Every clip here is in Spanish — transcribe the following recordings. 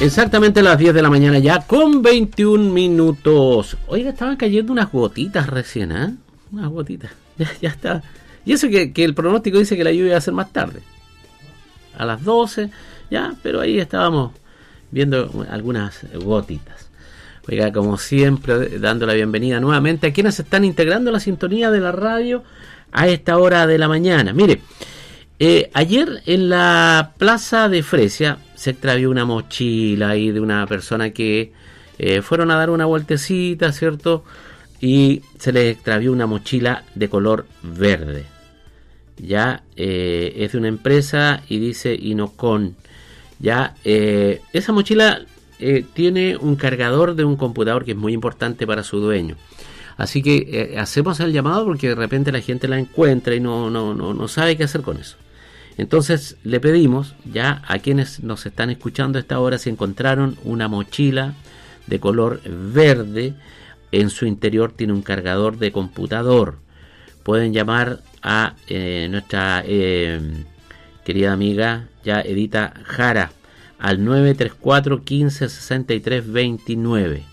Exactamente las 10 de la mañana ya con 21 minutos. Oiga, estaban cayendo unas gotitas recién, ¿eh? Unas gotitas. Ya está. Y eso que el pronóstico dice que la lluvia va a ser más tarde. A las 12, ya, pero ahí estábamos viendo algunas gotitas. Oiga, como siempre, dando la bienvenida nuevamente a quienes se están integrando a la sintonía de la radio a esta hora de la mañana. Mire, ayer en la plaza de Fresia se extravió una mochila ahí de una persona que fueron a dar una vueltecita, ¿cierto? Y se les extravió una mochila de color verde. Ya es de una empresa y dice Inocon. Ya esa mochila tiene un cargador de un computador que es muy importante para su dueño. Así que hacemos el llamado porque de repente la gente la encuentra y no sabe qué hacer con eso. Entonces le pedimos ya a quienes nos están escuchando a esta hora, si encontraron una mochila de color verde, en su interior tiene un cargador de computador, pueden llamar a nuestra querida amiga ya Edita Jara al 934 15 63 29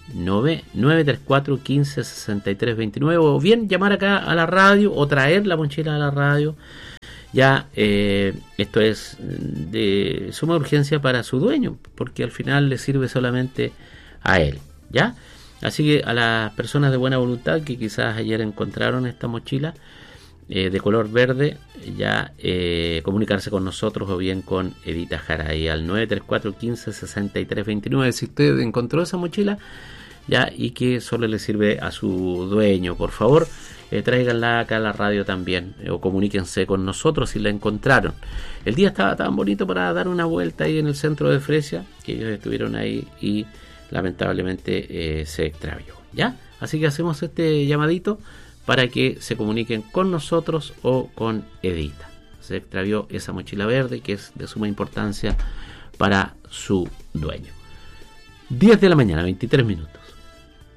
934 15 63 29, o bien llamar acá a la radio o traer la mochila a la radio. Ya esto es de suma urgencia para su dueño, porque al final le sirve solamente a él, ¿ya? Así que a las personas de buena voluntad que quizás ayer encontraron esta mochila de color verde, ya comunicarse con nosotros o bien con Edita Jaray al 934 15 63 29 si usted encontró esa mochila ya y que solo le sirve a su dueño. Por favor, tráiganla acá a la radio también, o comuníquense con nosotros si la encontraron. El día estaba tan bonito para dar una vuelta ahí en el centro de Fresia, que ellos estuvieron ahí y lamentablemente se extravió, ¿ya? Así que hacemos este llamadito para que se comuniquen con nosotros o con Edita. Se extravió esa mochila verde que es de suma importancia para su dueño. 10 de la mañana, 23 minutos.